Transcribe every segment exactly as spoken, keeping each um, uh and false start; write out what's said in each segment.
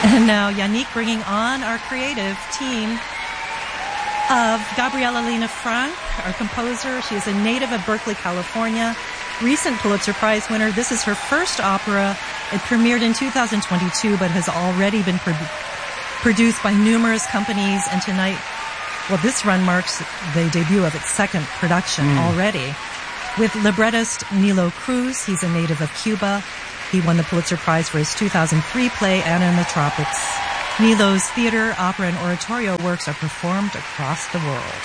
And now Yannick bringing on our creative team of Gabriela Lena Frank, our composer. She is a native of Berkeley, California, recent Pulitzer Prize winner. This is her first opera. It premiered in two thousand twenty-two, but has already been pro- produced by numerous companies. And tonight, well, this run marks the debut of its second production mm. already. With librettist Nilo Cruz, he's a native of Cuba. He won the Pulitzer Prize for his two thousand three play, Anna in the Tropics. Nilo's theater, opera, and oratorio works are performed across the world.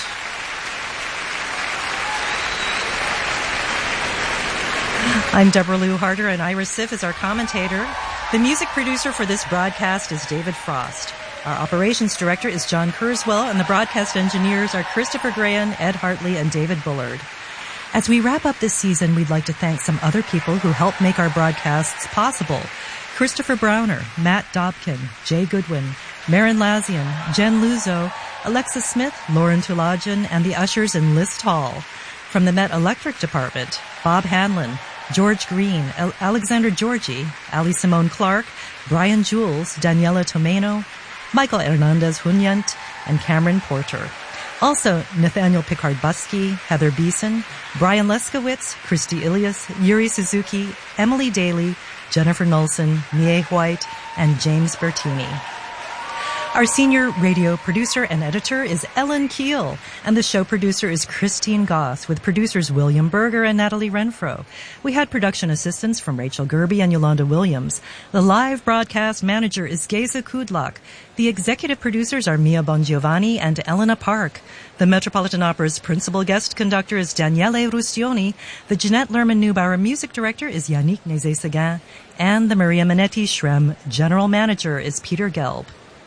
I'm Deborah Lou Harder, and Ira Sif is our commentator. The music producer for this broadcast is David Frost. Our operations director is John Kurzweil, and the broadcast engineers are Christopher Grahan, Ed Hartley, and David Bullard. As we wrap up this season, we'd like to thank some other people who help make our broadcasts possible. Christopher Browner, Matt Dobkin, Jay Goodwin, Marin Lazian, Jen Luzo, Alexa Smith, Lauren Tulajan, and the ushers in List Hall. From the Met Electric Department, Bob Hanlon, George Green, Al- Alexander Georgie, Ali Simone Clark, Brian Jules, Daniela Tomeno, Michael Hernandez Hunyant, and Cameron Porter. Also, Nathaniel Picard-Buskey, Heather Beeson, Brian Leskowitz, Christy Ilias, Yuri Suzuki, Emily Daly, Jennifer Nolson, Mie White, and James Bertini. Our senior radio producer and editor is Ellen Keel, and the show producer is Christine Goss, with producers William Berger and Natalie Renfro. We had production assistance from Rachel Gerby and Yolanda Williams. The live broadcast manager is Geza Kudlak. The executive producers are Mia Bongiovanni and Elena Park. The Metropolitan Opera's principal guest conductor is Daniele Rustioni. The Jeanette Lerman-Neubauer music director is Yannick Nézet-Séguin. And the Maria Minetti Shrem general manager is Peter Gelb.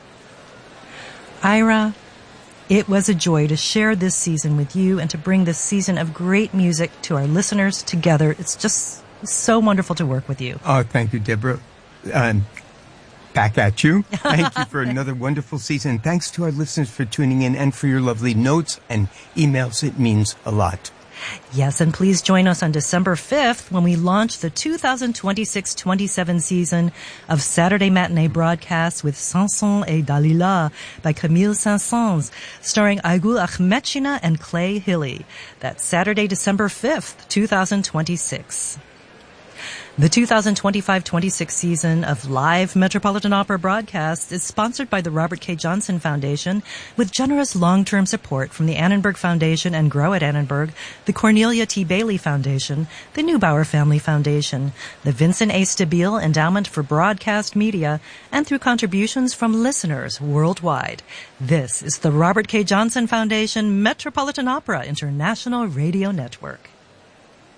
Ira, it was a joy to share this season with you and to bring this season of great music to our listeners together. It's just so wonderful to work with you. Oh, thank you, Deborah. Um, back at you. Thank you for another wonderful season. Thanks to our listeners for tuning in and for your lovely notes and emails. It means a lot. Yes, and please join us on December fifth when we launch the two thousand twenty-six twenty-seven season of Saturday matinee broadcasts with Sanson et Dalila by Camille Saint-Saëns, starring Aygul Ahmetchina and Clay Hilly. That's Saturday, December fifth, twenty twenty-six. The two thousand twenty-five twenty-six season of live Metropolitan Opera broadcasts is sponsored by the Robert K. Johnson Foundation with generous long-term support from the Annenberg Foundation and Grow at Annenberg, the Cornelia T. Bailey Foundation, the Neubauer Family Foundation, the Vincent A. Stabile Endowment for Broadcast Media, and through contributions from listeners worldwide. This is the Robert K. Johnson Foundation Metropolitan Opera International Radio Network.